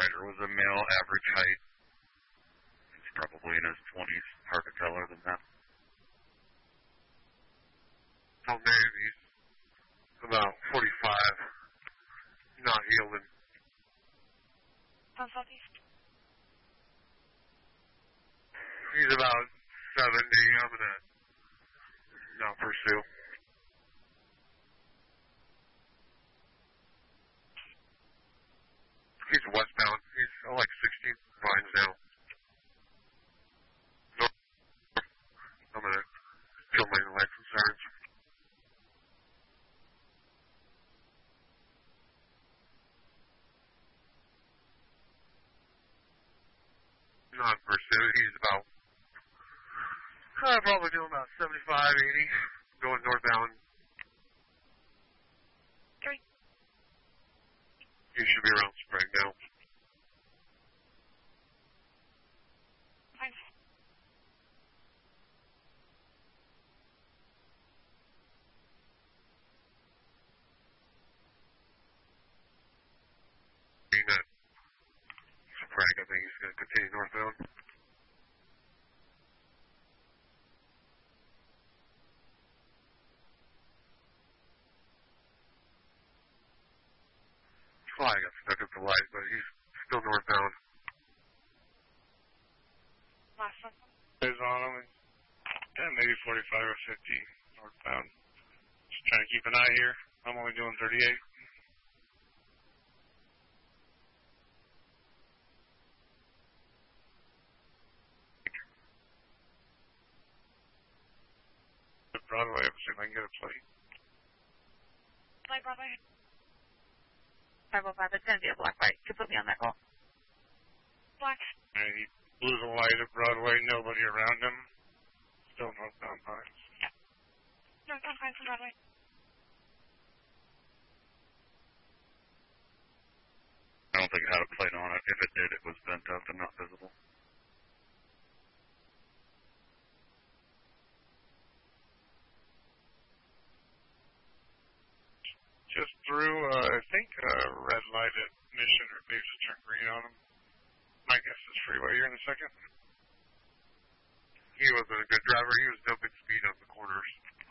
rider was a male, average height. He's probably in his 20s. Hard to tell other than that. Oh, man, he's about 45. Not yielding. On southeast. He's about 70. I'm going to not pursue. He's westbound. He's like 16 lines now. North. I'm going to kill my lights and sirens. Not pursuit. He's about, probably doing about 75, 80. Going northbound. 3. He should be around Sprague now. 5. Sprague, I think he's going to continue northbound. Flag got stuck at the light, but he's still northbound. Last one. Is on him. Yeah, maybe 45 or 50 northbound. Just trying to keep an eye here. I'm only doing 38. Broadway, let's see if I can get a plate. Light Broadway. 505, it's going to be a black light. You can put me on that call. Black. And he blew the light at Broadway, nobody around him. Still northbound Pines. Yeah. Northbound Pines from Broadway. I don't think it had a plate on it. If it did, it was bent up and not visible. Just through, I think, red light at Mission or maybe just turned green on him. My guess is freeway here in a second. He wasn't a good driver. He was dumping speed on the corners.